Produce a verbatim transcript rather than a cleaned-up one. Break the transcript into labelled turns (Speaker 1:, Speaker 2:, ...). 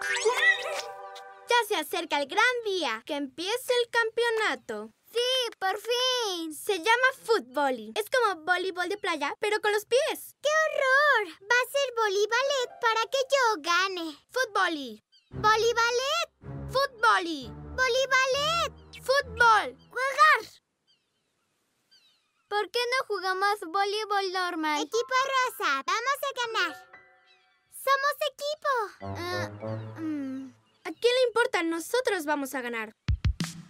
Speaker 1: Ya se acerca el gran día, que empiece el campeonato.
Speaker 2: ¡Sí, por fin!
Speaker 1: Se llama fútbol. Es como voleibol de playa, pero con los pies.
Speaker 2: ¡Qué horror! Va a ser voleibalet para que yo gane.
Speaker 1: Fútbol.
Speaker 2: ¿Voleibalet?
Speaker 1: Fútbol.
Speaker 2: ¡Voleibalet!
Speaker 1: Fútbol.
Speaker 2: ¡Jugar! ¿Por qué no jugamos voleibol normal? Equipo rosa, vamos a ganar. ¡Somos equipo!
Speaker 1: Uh, mm. ¿A quién le importa? Nosotros vamos a ganar.